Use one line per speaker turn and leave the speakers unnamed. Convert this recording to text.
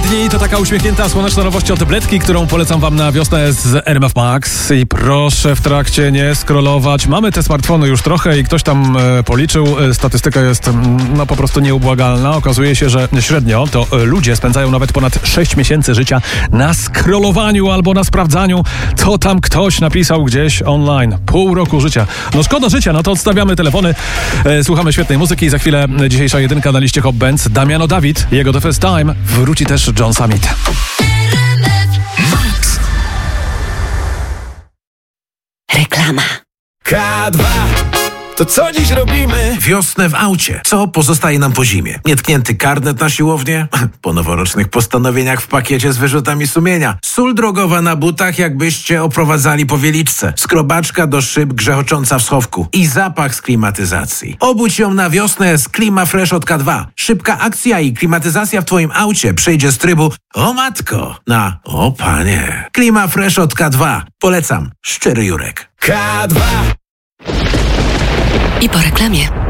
dni to taka uśmiechnięta, słoneczna nowość od Bledki, którą polecam wam na wiosnę z RMF Max. I proszę w trakcie nie scrollować. Mamy te smartfony już trochę i ktoś tam policzył. Statystyka jest po prostu nieubłagalna. Okazuje się, że średnio to ludzie spędzają nawet ponad 6 miesięcy życia na scrollowaniu albo na sprawdzaniu, co tam ktoś napisał gdzieś online. Pół roku życia. No szkoda życia, no to odstawiamy telefony. Słuchamy świetnej muzyki i za chwilę dzisiejsza jedynka na liście Hot Bands. Damiano David, jego The First Time. Wróci też John Summit.
Reklama.
K2. To co dziś robimy?
Wiosnę w aucie. Co pozostaje nam po zimie? Nietknięty karnet na siłownię? Po noworocznych postanowieniach w pakiecie z wyrzutami sumienia. Sól drogowa na butach, jakbyście oprowadzali po Wieliczce. Skrobaczka do szyb grzechocząca w schowku. I zapach z klimatyzacji. Obudź ją na wiosnę z Klimafresh od K2. Szybka akcja i klimatyzacja w twoim aucie przejdzie z trybu o matko na o panie. Klimafresh od K2. Polecam. Szczery Jurek.
K2.
I po reklamie.